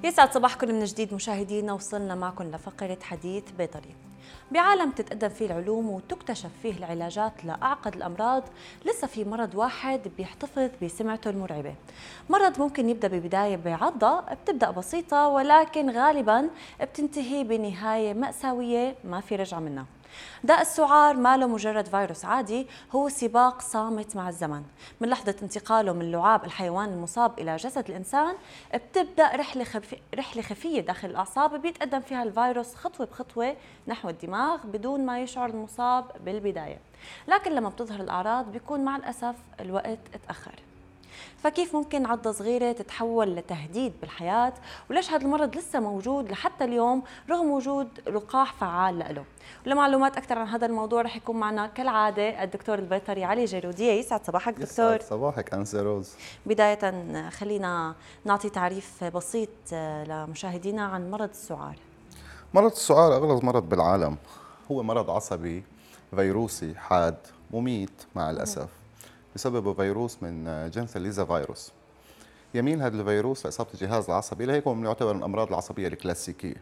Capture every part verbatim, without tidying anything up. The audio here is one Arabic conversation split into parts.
يسعد صباحكم من جديد مشاهدينا. وصلنا معكم لفقرة حديث بيطري. بعالم تتقدم فيه العلوم وتكتشف فيه العلاجات لأعقد الأمراض، لسه في مرض واحد بيحتفظ بسمعته المرعبة. مرض ممكن يبدأ ببداية بعضة بتبدأ بسيطة، ولكن غالباً بتنتهي بنهاية مأساوية ما في رجعة منها. داء السعار ما له مجرد فيروس عادي، هو سباق صامت مع الزمن. من لحظة انتقاله من لعاب الحيوان المصاب إلى جسد الإنسان بتبدأ رحلة خفي... رحلة خفية داخل الأعصاب بيتقدم فيها الفيروس خطوة بخطوة نحو الدماغ بدون ما يشعر المصاب بالبداية، لكن لما بتظهر الأعراض بيكون مع الأسف الوقت اتأخر. فكيف ممكن عضة صغيرة تتحول لتهديد بالحياة؟ وليش هذا المرض لسه موجود لحتى اليوم رغم وجود لقاح فعال له؟ ولمعلومات أكثر عن هذا الموضوع رح يكون معنا كالعادة الدكتور البيطري علي جيرودية. يسعد صباحك دكتور. يسعد صباحك أنسة روز. بداية خلينا نعطي تعريف بسيط لمشاهدينا عن مرض السعار. مرض السعار أغلظ مرض بالعالم، هو مرض عصبي فيروسي حاد مميت مع الأسف، بسببه فيروس من جنس الليزا فيروس. يميل هذا الفيروس لإصابة الجهاز العصبي، لهيك هو يعتبر من الأمراض العصبية الكلاسيكية.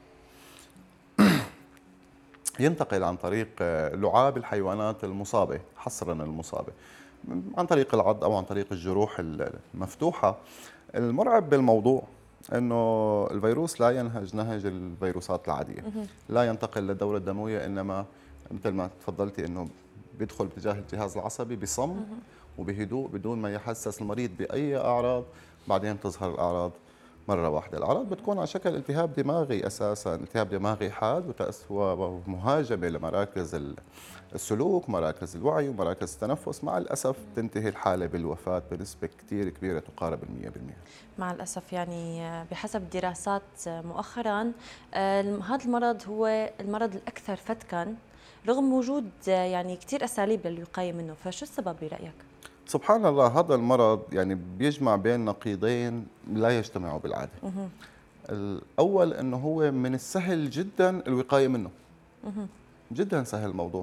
ينتقل عن طريق لعاب الحيوانات المصابة، حصرا المصابة، عن طريق العض أو عن طريق الجروح المفتوحة. المرعب بالموضوع انه الفيروس لا ينهج نهج الفيروسات العاديه، لا ينتقل للدوره الدمويه، انما مثل ما تفضلتي انه بيدخل باتجاه الجهاز العصبي بصمت وبهدوء بدون ما يحسس المريض باي اعراض. بعدين تظهر الاعراض مره واحده. الاعراض بتكون على شكل التهاب دماغي اساسا، التهاب دماغي حاد ومهاجمه لمراكز السلوك، مراكز الوعي ومراكز التنفس. مع الأسف تنتهي الحالة بالوفاة بنسبة كتير كبيرة تقارب المية بالمية. مع الأسف يعني بحسب الدراسات مؤخرا هذا المرض هو المرض الأكثر فتكا رغم وجود يعني كتير أساليب للوقاية منه. فشو السبب برأيك؟ سبحان الله، هذا المرض يعني بيجمع بين نقيضين لا يجتمعوا بالعادة. الأول أنه هو من السهل جدا الوقاية منه، جدا سهل الموضوع،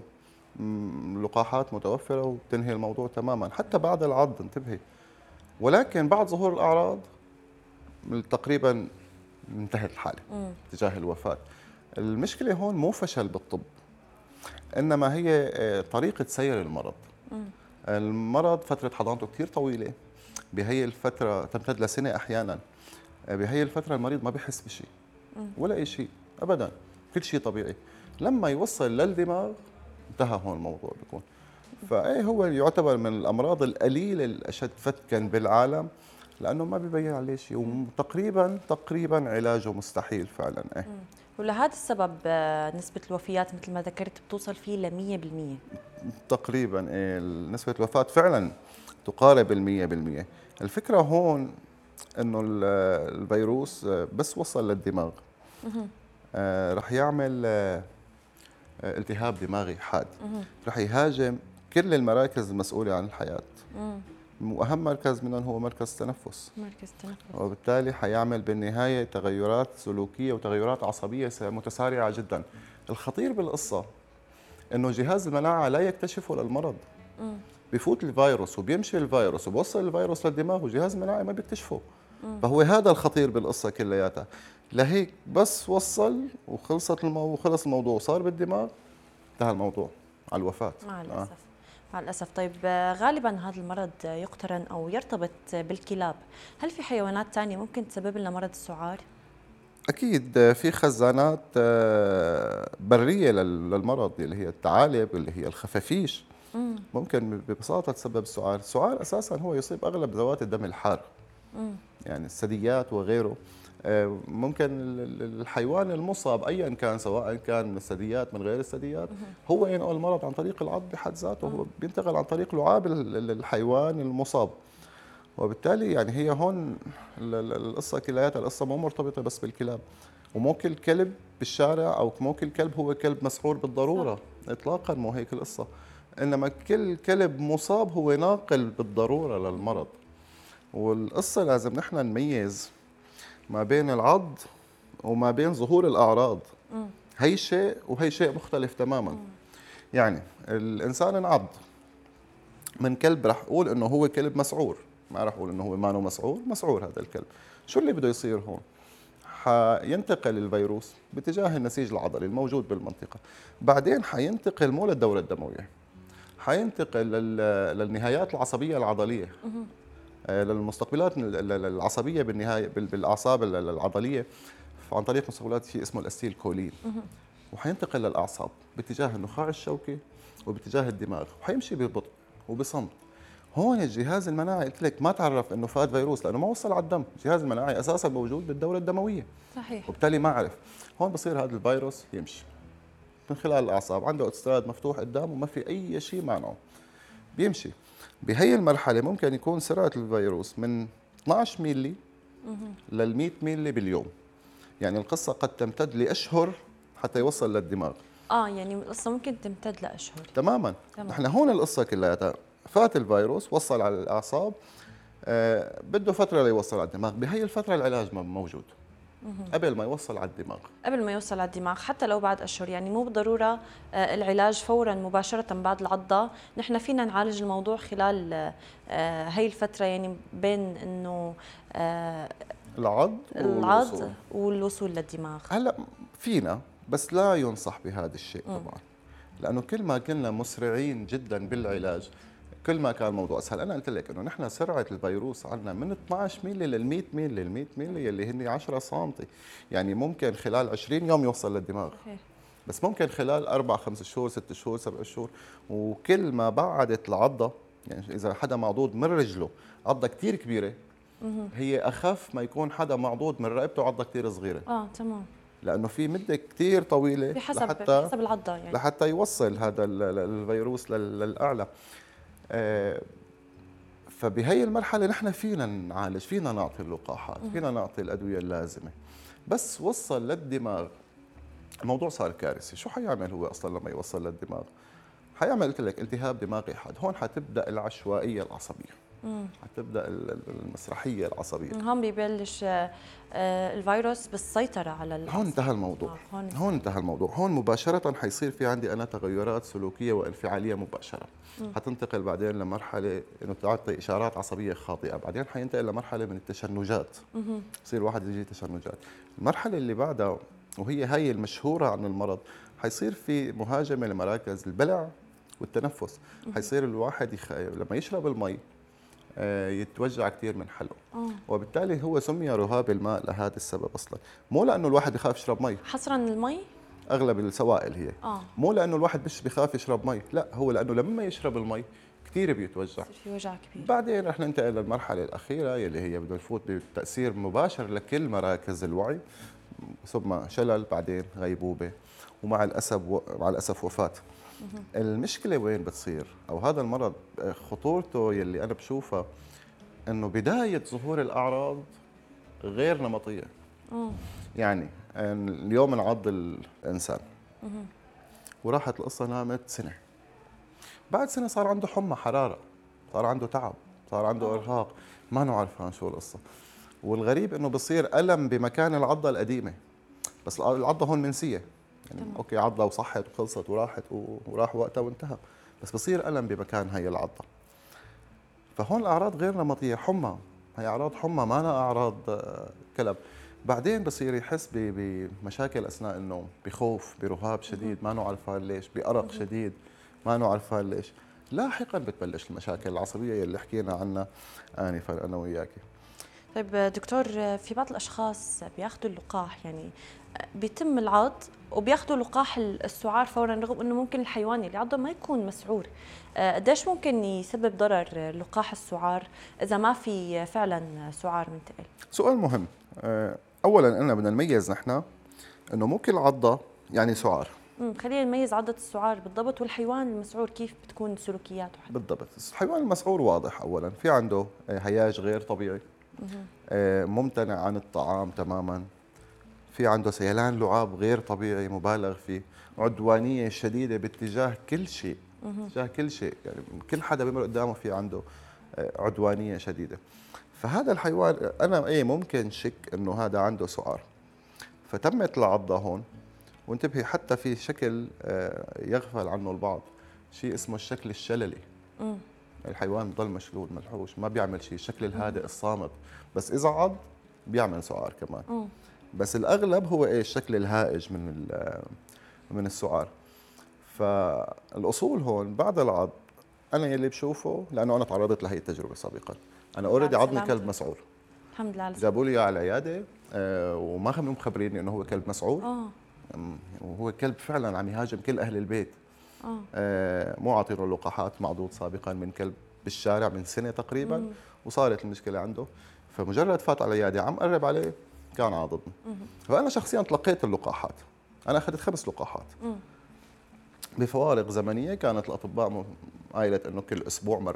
لقاحات متوفرة وبتنهي الموضوع تماما حتى بعد العض، انتبهي. ولكن بعد ظهور الأعراض تقريبا انتهت الحالة تجاه الوفاة. المشكلة هون مو فشل بالطب، إنما هي طريقة سير المرض. المرض فترة حضانته كثير طويلة، بهي الفترة تمتد لسنة أحيانا. بهي الفترة المريض ما بيحس بشيء ولا أي شيء أبدا، كل شيء طبيعي. لما يوصل للدماغ انتهى هون الموضوع بيكون. فايه هو يعتبر من الامراض القليله الاشد فتكا بالعالم، لانه ما بيبين عليه شيء، وتقريبا تقريبا علاجه مستحيل فعلا. ايه ولهذا السبب نسبه الوفيات مثل ما ذكرت بتوصل فيه ل مية بالمية تقريبا. ايه نسبه الوفاه فعلا تقارب ال مية بالمية. الفكره هون انه الفيروس بس وصل للدماغ آه رح يعمل آه التهاب دماغي حاد، رح يهاجم كل المراكز المسؤولة عن الحياة، وأهم مركز منهم هو مركز التنفس. مركز التنفس، وبالتالي حيعمل بالنهاية تغيرات سلوكية وتغيرات عصبية متسارعة جدا. الخطير بالقصة إنه جهاز المناعة لا يكتشفه للمرض. مم. بفوت الفيروس وبيمشي الفيروس وبوصل الفيروس للدماغ وجهاز المناعة ما بيكتشفه. مم. فهو هذا الخطير بالقصة كلياتها. لهيك بس وصل وخلصت الموضوع، وخلص الموضوع وصار بالدماغ، انتهى الموضوع على الوفاة. مع الأسف. آه. مع الأسف. طيب غالبا هذا المرض يقترن أو يرتبط بالكلاب، هل في حيوانات ثانية ممكن تسبب لنا مرض السعار؟ أكيد في خزانات برية للمرض اللي هي الثعالب، اللي هي الخفافيش. مم. ممكن ببساطة تسبب السعار. السعار أساسا هو يصيب أغلب ذوات الدم الحار، مم. يعني الثدييات وغيره. ممكن الحيوان المصاب ايا كان، سواء كان من الثدييات من غير الثدييات، هو ينقل المرض عن طريق العض بحد ذاته، هو بينتقل عن طريق لعاب الحيوان المصاب. وبالتالي يعني هي هون القصه كلياتها، القصه مو مرتبطه بس بالكلاب، ومو كل كلب بالشارع او مو كل كلب هو كلب مسعور بالضروره اطلاقا، مو هيك القصه. انما كل كلب مصاب هو ناقل بالضروره للمرض. والقصه لازم نحن نميز ما بين العض وما بين ظهور الأعراض. مم. هي شيء وهي شيء مختلف تماما. مم. يعني الإنسان انعض من كلب، رح أقول إنه هو كلب مسعور، ما رح أقول إنه هو ما مسعور، مسعور هذا الكلب. شو اللي بده يصير هون؟ حينتقل الفيروس باتجاه النسيج العضلي الموجود بالمنطقة. بعدين حينتقل مو للدورة الدموية، حينتقل لل- للنهايات العصبية العضلية، آه، للمستقبلات العصبية بالنهاية بال- بالأعصاب العضلية عن طريق مستقبلات شيء اسمه الأستيل كولين، وحينتقل للأعصاب باتجاه النخاع الشوكي وباتجاه الدماغ، وحيمشي ببطء وبصمت. هون الجهاز المناعي قلت لك ما تعرف انه فات فيروس لانه ما وصل على الدم، الجهاز المناعي اساسا موجود بالدوره الدمويه، صحيح. وبالتالي ما عرف. هون بصير هذا الفيروس يمشي من خلال الاعصاب، عنده استراد مفتوح قدام وما في اي شيء مانعه، بيمشي. بهي المرحله ممكن يكون سرعه الفيروس من اثنعش ميلي لل مئة ميلي باليوم، يعني القصه قد تمتد لاشهر حتى يوصل للدماغ. اه يعني القصه ممكن تمتد لاشهر. تماما. تمام. نحن هون القصه كلها فات الفيروس وصل على الاعصاب، آه بده فتره ليوصل على الدماغ، بهي الفتره العلاج ما موجود قبل ما يوصل على الدماغ. قبل ما يوصل على الدماغ حتى لو بعد اشهر، يعني مو بالضروره آه، العلاج فورا مباشره بعد العضه، نحن فينا نعالج الموضوع خلال آه، هي الفتره، يعني بين انه آه، العض العض والوصول. والوصول للدماغ. هلا فينا، بس لا ينصح بهذا الشيء طبعا، لانه كل ما كنا مسرعين جدا بالعلاج كل ما كان الموضوع اسهل. انا قلت لك انه نحن سرعه الفيروس عندنا من اثنعش ميلي لل مئة ميلي، ال مئة ميلي اللي هن عشرة سم، يعني ممكن خلال عشرين يوم يوصل للدماغ. صحيح. بس ممكن خلال أربع خمس شهور ست شهور سبع شهور. وكل ما بعدت العضة، يعني إذا حدا معضوض من رجله عضة كتير كبيرة، هي أخف ما يكون حدا معضوض من رقبته عضة كتير صغيرة، اه تمام. لأنه في مدة كتير طويلة بحسب لحتى بحسب العضه يعني. لحتى يوصل هذا ال- ال- الفيروس لل- للأعلى. آه، فبهي المرحلة نحن فينا نعالج، فينا نعطي اللقاحات، فينا نعطي الأدوية اللازمة. بس وصل للدماغ الموضوع صار كارثي. شو حيعمل هو اصلا لما يوصل للدماغ؟ حيعمل قلت لك التهاب دماغي حاد. هون حتبدا العشوائيه العصبيه، مم. حتبدا ال- ال- المسرحيه العصبيه. هون ببلش آه، آه، الفيروس بالسيطره على الأعصاب. هون انتهى الموضوع. آه، هون هون انتهى الموضوع. هون مباشره حيصير في عندي انا تغيرات سلوكيه وانفعاليه مباشره. حتنتقل بعدين لمرحله انه تعطي اشارات عصبيه خاطئه، بعدين حينتقل لمرحله من التشنجات، يصير الواحد يجي تشنجات. المرحله اللي بعدها وهي هي المشهوره عن المرض، حيصير في مهاجمه لمراكز البلع والتنفس. حيصير الواحد يخ... لما يشرب المي آه، يتوجع كثير من حلقه، آه. وبالتالي هو سمي رهاب الماء لهذا السبب اصلا، مو لانه الواحد يخاف يشرب مي، حصرا المي. اغلب السوائل هي، اه مو لانه الواحد مش بخاف يشرب مي، لا هو لانه لما يشرب المي كثير بيتوجع. بصير في وجع كبير. بعدين رح ننتقل للمرحله الاخيره يلي هي بدنا نفوت بتاثير مباشر لكل مراكز الوعي، ثم شلل، بعدين غيبوبه، ومع الاسف و... مع الاسف وفاه. المشكله وين بتصير، او هذا المرض خطورته يلي انا بشوفها انه بدايه ظهور الاعراض غير نمطيه. اه يعني اليوم انعض الانسان وراحت القصه نامت سنه، بعد سنه صار عنده حمى حراره، صار عنده تعب، صار عنده ارهاق، ما نعرف عن شو القصه. والغريب انه بصير الم بمكان العضه القديمه، بس العضه هون منسيه، يعني تمام. اوكي عضه وصحت وخلصت وراحت وراح وقتها وانتهى، بس بصير الم بمكان هي العضه. فهون الاعراض غير نمطيه، حمى، هي اعراض حمى ما لها اعراض آه، كلب. بعدين بصير يحس ب- بمشاكل اثناء النوم، بخوف، برهاب شديد ما نعرفان ليش، بارق شديد ما نعرفان ليش. لاحقا بتبلش المشاكل العصبيه اللي حكينا عنها انفا انا وياكي. طيب دكتور، في بعض الاشخاص بياخذوا اللقاح، يعني بيتم العض وبياخذوا لقاح السعار فورا، رغم انه ممكن الحيوان اللي عضه ما يكون مسعور. قديش ممكن يسبب ضرر لقاح السعار اذا ما في فعلا سعار منتقل؟ سؤال مهم. آه، اولا انا بدنا نميز نحن انه مو كل عضه يعني سعار. امم خلينا نميز عضة السعار بالضبط، والحيوان المسعور كيف بتكون سلوكياته حتى. بالضبط. الحيوان المسعور واضح، اولا في عنده آه، هياج غير طبيعي، آه، ممتنع عن الطعام تماما، في عنده سيلان لعاب غير طبيعي مبالغ فيه، عدوانيه شديده باتجاه كل شيء، اتجاه كل شيء، يعني كل حدا بيمر قدامه في عنده آه، عدوانيه شديده. فهذا الحيوان انا ايه ممكن شك انه هذا عنده سعار. فتمت العضه هون. وانتبهي حتى في شكل آه، يغفل عنه البعض، شيء اسمه الشكل الشللي. امم الحيوان بضل مشلول ملحوش ما بيعمل شيء، الشكل الهادئ الصامت، بس اذا عض بيعمل سعار كمان. امم بس الاغلب هو ايش؟ الشكل الهائج من من السعار. فالاصول هون بعد العض، انا يلي بشوفه، لانه انا تعرضت لهي التجربه سابقا، انا اوريدي عضني كلب مسعور. الحمد لله. جابوا لي اياه على العياده آه وما كانوا مخبريني انه هو كلب مسعور. اه وهو كلب فعلا عم يهاجم كل اهل البيت. اه آه مو عاطي له لقاحات، معضوض سابقا من كلب بالشارع من سنه تقريبا. مم. وصارت المشكله عنده، فمجرد فات على العياده عم قرب عليه كان عاضدني. فانا شخصيا تلقيت اللقاحات، انا اخذت خمس لقاحات. مم. بفوارق زمنيه كانت الاطباء قايله انه كل اسبوع مره.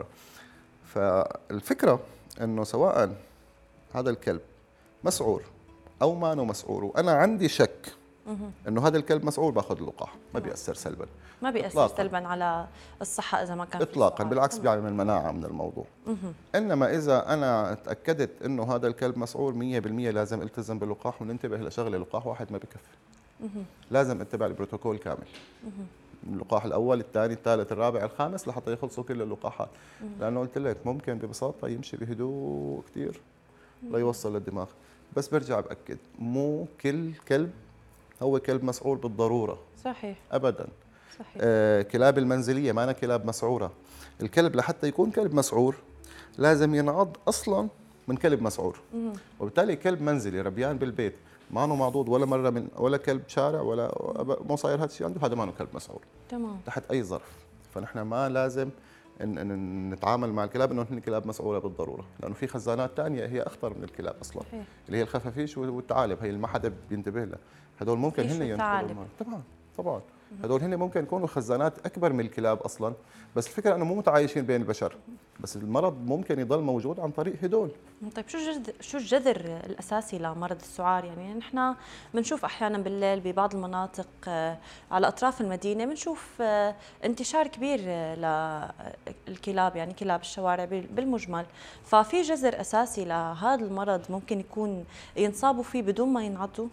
فالفكره انه سواء هذا الكلب مسعور او ما انه مسعور، وانا عندي شك انه هذا الكلب مسعور، باخذ اللقاح، ما بيأثر سلبا. ما بيأثر إطلاقاً. سلبا على الصحه اذا ما كان اطلاقا، بالعكس بيعمل مناعه من الموضوع. مه. انما اذا انا تاكدت انه هذا الكلب مسعور مية بالمية لازم التزم باللقاح. وننتبه لشغله، لقاح واحد ما بكفي. مه. لازم اتبع البروتوكول كامل. مه. اللقاح الاول، الثاني، الثالث، الرابع، الخامس، لحتى يخلصوا كل اللقاحات. مه. لانه قلت لك ممكن ببساطه يمشي بهدوء كثير لا يوصل للدماغ. بس برجع باكد، مو كل كلب هو كلب مسعور بالضروره. صحيح. ابدا. صحيح. آه كلاب المنزليه ما أنا كلاب مسعوره. الكلب لحتى يكون كلب مسعور لازم ينعض اصلا من كلب مسعور. مم. وبالتالي كلب منزلي ربيان بالبيت ما انه معضوض ولا مره من ولا كلب شارع ولا مو صاير هذا الشيء عنده، هذا ما انه كلب مسعور. تمام. تحت اي ظرف. فنحن ما لازم إن إن نتعامل مع الكلاب انه هن كلاب مسعوره بالضروره، لانه في خزانات ثانيه هي اخطر من الكلاب اصلا. صحيح. اللي هي الخفافيش والثعالب، هي اللي ما حدا بينتبه لها. هدول ممكن هن ينتقلوا. طبعا طبعا. هدول هن ممكن يكونوا خزانات اكبر من الكلاب اصلا، بس الفكره انه مو متعايشين بين البشر، بس المرض ممكن يضل موجود عن طريق هدول. طيب شو الجذر شو الجذر الاساسي لمرض السعار؟ يعني نحن بنشوف احيانا بالليل ببعض المناطق على اطراف المدينه بنشوف انتشار كبير للكلاب، يعني كلاب الشوارع بالمجمل، ففي جذر اساسي لهذا المرض ممكن يكون ينصابوا فيه بدون ما ينعضوا؟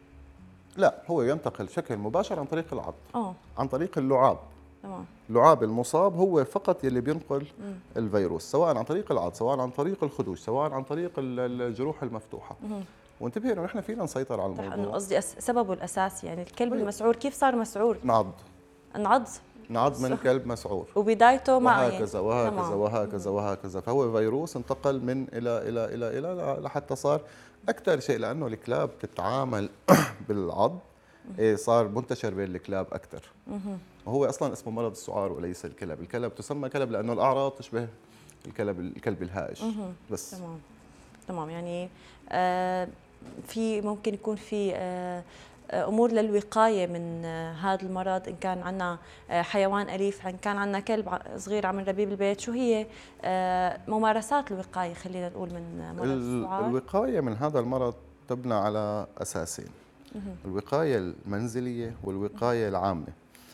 لا، هو ينتقل بشكل مباشر عن طريق العض. اه عن طريق اللعاب. تمام. اللعاب المصاب هو فقط يلي بينقل مم. الفيروس، سواء عن طريق العض، سواء عن طريق الخدوش، سواء عن طريق الجروح المفتوحه. مم. وانتبهوا انه نحن فينا نسيطر على الموضوع. انا قصدي سببه الاساسي، يعني الكلب طيب. المسعور كيف صار مسعور؟ نعض. انعض نعض من كلب مسعور وبدايته مع وهكذا وهكذا تمام. وهكذا وهكذا، فهو فيروس انتقل من الى الى الى الى لحتى صار اكثر شيء، لانه الكلاب تتعامل بالعض. إيه صار منتشر بين الكلاب اكثر. وهو اصلا اسمه مرض السعار وليس الكلب. الكلب تسمى كلب لانه الاعراض تشبه الكلب الكلب الهائج. بس تمام تمام. يعني آه في ممكن يكون في آه امور للوقايه من آه هذا المرض، ان كان عندنا آه حيوان اليف، ان كان عندنا كلب صغير عم نربيه بالبيت، شو هي آه ممارسات الوقايه خلينا نقول من مرض السعار؟ الوقايه من هذا المرض تبنى على اساسين، الوقايه المنزليه والوقايه العامه.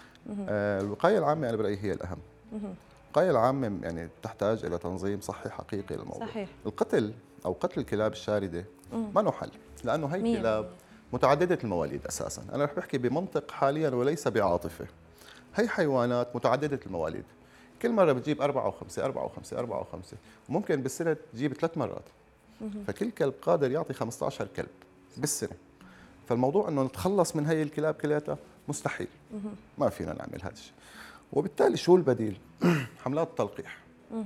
آه الوقايه العامه انا برايي هي الاهم. الوقايه العامه يعني تحتاج الى تنظيم صحي حقيقي للموضوع. صحيح. القتل او قتل الكلاب الشارده ما له حل، لانه هي كلاب متعدده المواليد اساسا. انا رح بحكي بمنطق حاليا وليس بعاطفه. هي حيوانات متعدده المواليد، كل مره بتجيب أربعة وخمسة أربعة وخمسة أربعة وخمسة، وممكن بالسنه تجيب ثلاث مرات. فكل كلب قادر يعطي خمسة عشر كلب بالسنه. فالموضوع انه نتخلص من هي الكلاب كلياتها مستحيل. ما فينا نعمل هذا الشيء. وبالتالي شو البديل؟ حملات تلقيح.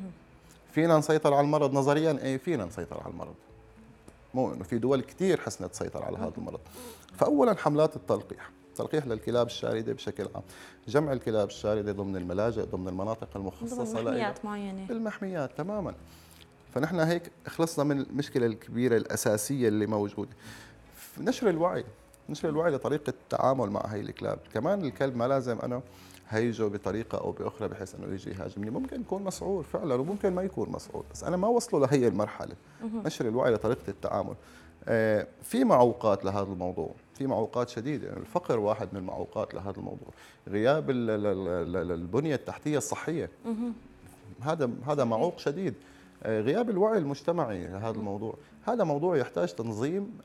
فينا نسيطر على المرض نظريا؟ ايه فينا نسيطر على المرض. مو انه في دول كثير حسنت تسيطر على هذا المرض. فاولا حملات التلقيح، تلقيح للكلاب الشارده بشكل عام، جمع الكلاب الشارده ضمن الملاجئ، ضمن المناطق المخصصه لها، بالمحميات معينه، بالمحميات تماما. فنحن هيك خلصنا من المشكله الكبيره الاساسيه اللي موجوده. نشر الوعي، نشر الوعي لطريقه التعامل مع هي الكلاب. كمان الكلب ما لازم انا هيجه بطريقه او باخرى بحيث انه يجي يهاجمني، ممكن يكون مسعور فعلا وممكن ما يكون مسعور، بس انا ما وصله لهي المرحله. نشر الوعي لطريقه التعامل. آه في معوقات لهذا الموضوع، في معوقات شديده، يعني الفقر واحد من المعوقات لهذا الموضوع، غياب البنيه التحتيه الصحيه، هذا هذا معوق شديد. غياب الوعي المجتمعي لهذا الموضوع، هذا موضوع يحتاج تنظيم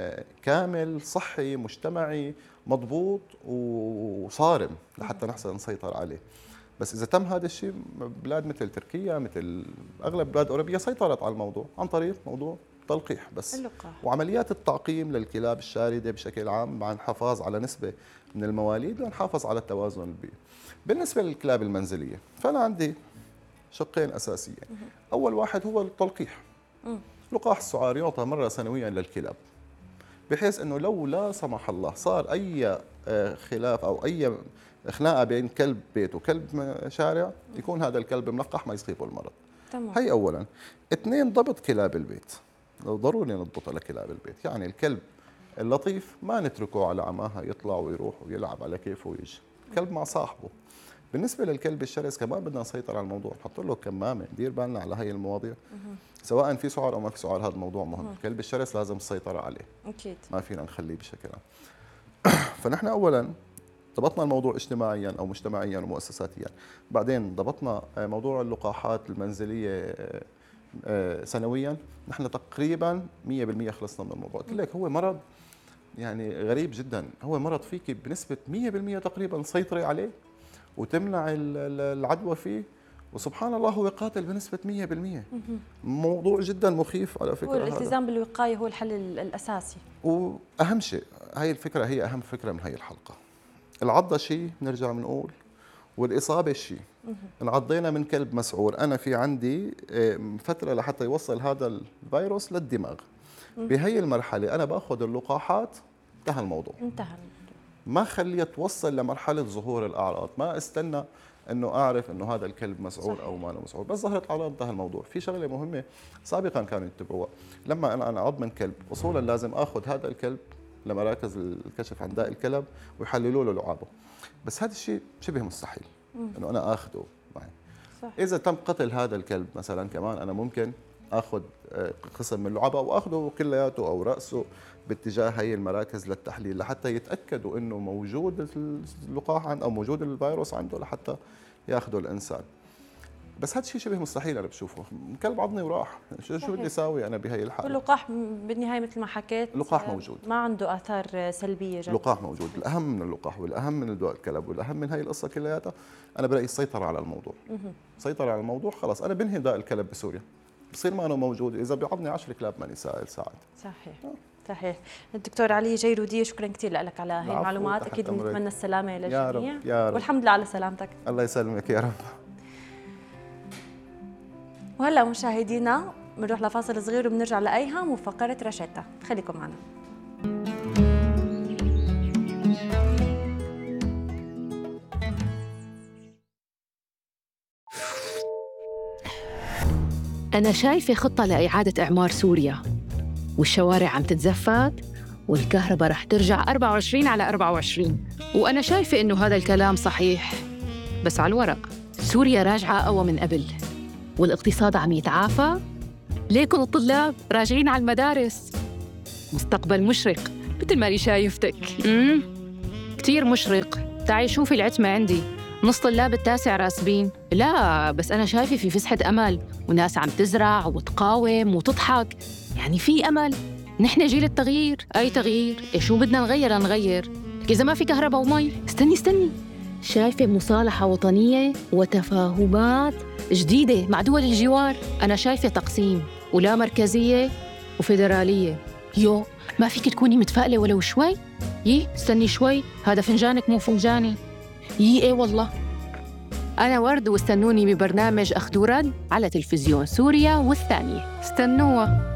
كامل صحي مجتمعي مضبوط وصارم لحتى نحسن نسيطر عليه. بس إذا تم هذا الشيء، بلاد مثل تركيا، مثل أغلب بلاد أوروبية سيطرت على الموضوع عن طريق موضوع التلقيح بس. اللقاح. وعمليات التعقيم للكلاب الشاردة بشكل عام مع الحفاظ على نسبة من المواليد لنحافظ على التوازن البيئي. بالنسبة للكلاب المنزلية فأنا عندي شقين أساسيين. أول واحد هو التلقيح. لقاح السعار يعطى مرة سنويا للكلاب، بحيث أنه لو لا سمح الله صار أي خلاف أو أي خناقة بين كلب بيت وكلب شارع، يكون هذا الكلب ملقح ما يصيبه المرض. تمام. هي أولا. اثنين، ضبط كلاب البيت. لو ضروري نضبطها لكلاب البيت، يعني الكلب اللطيف ما نتركه على عماها يطلع ويروح ويلعب على كيفه ويجي، كلب مع صاحبه. بالنسبة للكلب الشرس كمان بدنا نسيطر على الموضوع، نحط له كمامة، ندير بالنا على هي المواضيع. سواء في سعر أو ما في سعر، هذا الموضوع مهم. الكلب الشرس لازم السيطرة عليه، أكيد ما فينا نخليه بشكل عام. فنحن أولا ضبطنا الموضوع اجتماعيا أو مجتمعيا ومؤسساتيا، بعدين ضبطنا موضوع اللقاحات المنزلية سنويا. نحن تقريبا مية بالمية خلصنا من الموضوع. قلت لك هو مرض يعني غريب جدا، هو مرض فيك بنسبة مية بالمية تقريبا سيطري عليه وتمنع العدوى فيه، وسبحان الله هو قاتل بنسبة مية بالمية. موضوع جدا مخيف على فكرة. هو الالتزام بالوقاية هو الحل الأساسي. وأهم شيء، هاي الفكرة هي أهم فكرة من هاي الحلقة. العضة شيء نرجع بنقول، والإصابة شيء. انعضينا من كلب مسعور، أنا في عندي فترة لحتى يوصل هذا الفيروس للدماغ. بهي المرحلة أنا بأخذ اللقاحات، انتهى الموضوع. انتهى الموضوع. ما خليه توصل لمرحلة ظهور الأعراض، ما استنى انه اعرف انه هذا الكلب مسعور صحيح. او ما له مسعور، بس ظهرت اعراض انتهى الموضوع. في شغله مهمه سابقا كانوا يتبعوها، لما انا انعض من كلب اصولا لازم اخذ هذا الكلب لمراكز الكشف عن داء الكلب ويحللوا له لعابه، بس هذا الشيء شبه مستحيل انه انا اخذه معي. صح. اذا تم قتل هذا الكلب مثلا كمان انا ممكن اخذ قسم من لعابه او اخذه كلياته او راسه باتجاه هي المراكز للتحليل لحتى يتاكدوا انه موجود اللقاح عنده او موجود الفيروس عنده لحتى ياخذه الانسان. بس هذا الشيء شبه مستحيل انا بشوفه، كلب عضني وراح، شو شو بدي اساوي انا بهي الحاله؟ اللقاح بالنهايه مثل ما حكيت اللقاح موجود، ما عنده اثار سلبيه جدا. اللقاح موجود، الاهم من اللقاح والاهم من دواء الكلب والاهم من هي القصه كلياتها انا برايي السيطره على الموضوع. سيطره على الموضوع خلص انا بنهي داء الكلب بسوريا، بصير ما أنا موجود، إذا بيعضني عشرة كلاب ماني سائل ساعد. صحيح. أوه. صحيح. الدكتور علي جيرودي شكرا كثير لك على هاي المعلومات، أكيد بنتمنى السلامة للجميع. يا رب يا رب. والحمد لله على سلامتك. الله يسلمك يا رب. وهلا مشاهدينا بنروح لفاصل صغير وبنرجع لأيهم وفقرة رشيتا، خليكم معنا. أنا شايفة خطة لإعادة إعمار سوريا، والشوارع عم تتزفت والكهرباء رح ترجع أربعة وعشرين على أربعة وعشرين، وأنا شايفة إنه هذا الكلام صحيح بس على الورق. سوريا راجعة أقوى من قبل والاقتصاد عم يتعافى، ليكن الطلاب راجعين على المدارس. مستقبل مشرق مثل ما لي شايفتك. امم كتير مشرق. تعي شوفي العتمة عندي، نص طلاب التاسع راسبين. لا بس أنا شايفة في فسحة أمل وناس عم تزرع وتقاوم وتضحك، يعني في أمل. نحن جيل التغيير. أي تغيير؟ إيه شو بدنا نغير نغير؟ إذا ما في كهرباء ومي. استني استني شايفة مصالحة وطنية وتفاهمات جديدة مع دول الجوار. أنا شايفة تقسيم ولا مركزية وفيدرالية. يو ما فيك تكوني متفائلة ولو شوي؟ يي استني شوي، هذا فنجانك مو فنجاني. يي ايه والله. أنا ورد واستنوني ببرنامج أخذ ورد على تلفزيون سوريا والثانية. استنوها.